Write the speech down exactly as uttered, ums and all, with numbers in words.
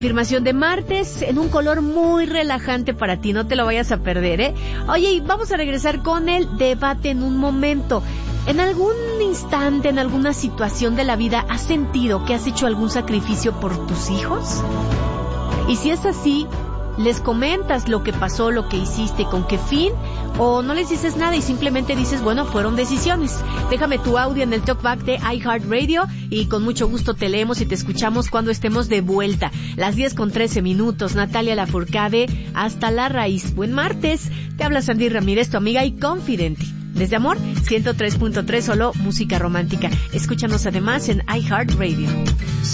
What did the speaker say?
Afirmación de martes en un color muy relajante para ti, no te lo vayas a perder, ¿eh? Oye, y vamos a regresar con el debate en un momento. ¿En algún instante, en alguna situación de la vida, has sentido que has hecho algún sacrificio por tus hijos? Y si es así, ¿les comentas lo que pasó, lo que hiciste, con qué fin? ¿O no les dices nada y simplemente dices, bueno, fueron decisiones? Déjame tu audio en el Talkback de iHeartRadio y con mucho gusto te leemos y te escuchamos cuando estemos de vuelta. Las diez con trece minutos, Natalia Lafourcade, hasta la raíz. Buen martes, te habla Sandy Ramírez, tu amiga y confidente. Desde Amor, ciento tres punto tres, solo música romántica. Escúchanos además en iHeartRadio.